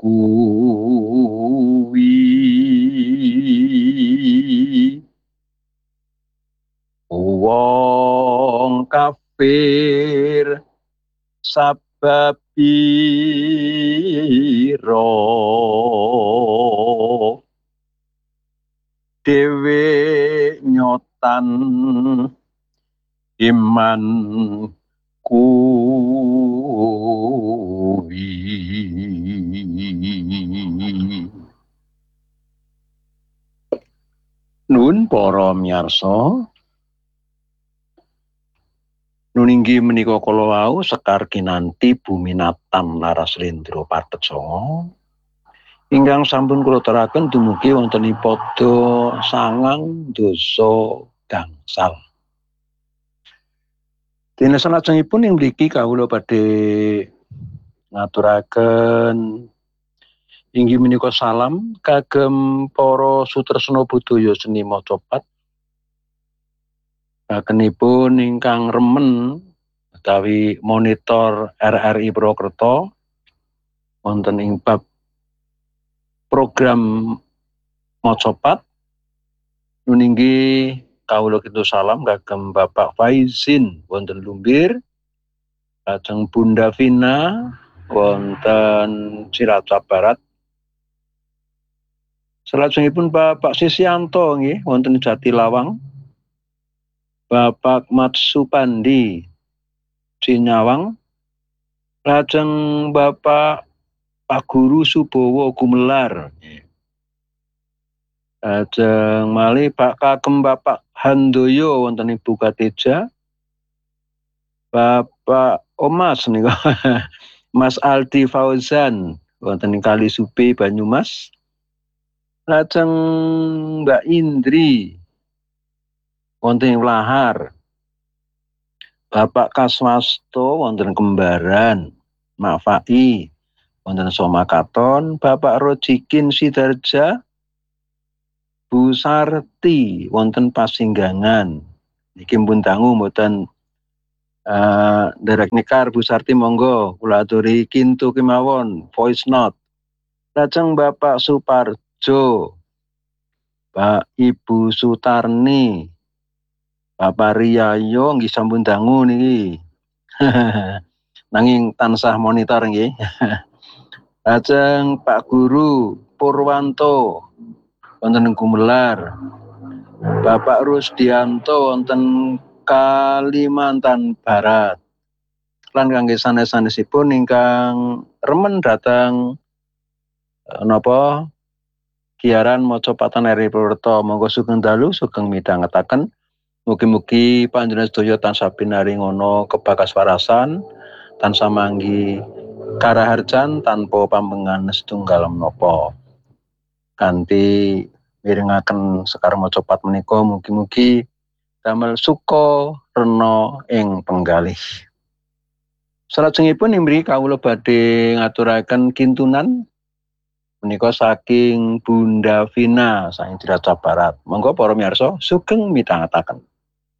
kuwi wong kafir sababira dhewe nyotan iman kuwi. Nuwun para miyarsa, nuninggi menika kala wau sekar kinanti buminatan Narasrendra Patetsongo ingkang sampun kula teraken dumugi wontenipun 9 dasa gangsal. Dene salajengipun ing mriki kawula badhe ngaturaken inggih menika salam kagem para sutresna budaya seni macapat kakenipun ingkang remen utawi monitor RRI Purwokerto wonten ing bab program macapat. Nuninggi kawula kintu salam kagem Bapak Faizin wonten Lumbir, lajeng Bunda Vina wonten Cilacap Barat. Salajengipun Bapak Sisyanto nggih wonten Jatilawang, Bapak Matsupandi Cinyawang, lajeng Bapak Pak Guru Subowo Gumelar, lajeng malih Pak kagem Bapak Handoyo wonten Ibu Kateja, Bapak Omas nika Mas Aldi Fauzan wonten ing Kalisupe Banyumas, lajeng Mbak Indri wonten ing Lahar, Bapak Kaswasto wonten Kembaran, Mak Fai wonten Somakaton, Bapak Rojikin Sidarja, Bu Sarti wonten Pasinggangan. Niki pun dangu mboten derek nikar Bu Sarti, monggo kula aturi kintu kemawon voice note. Lajeng Bapak Suparjo, Pak Ibu Sutarni, Bapak Riyayo nggih sampun dangu niki. Nanging tansah monitor nggih. Lajeng Pak Guru Purwanto wonten Gumelar, Bapak Rusdianto wonten Kalimantan Barat. Lan kangge sanes-sanesipun ingkang remen datang napa giaran macapatan RRI Purwokerto, monggo sugeng dalu sugeng midhangetaken. Mugi-mugi panjenengan sedaya tansah pinaringono kebakaswarasan, tansah manggi karaharjan tanpa pambengan setunggal menapa. Kanthi mirengaken sekar macapat menika mugi-mugi damel suka rena ing penggalih. Salajengipun mriki kawula badhe ngaturaken kintunan menika saking Bunda Vina saking Cilacap Barat. Monggo para miyarsa sugeng midhangetaken.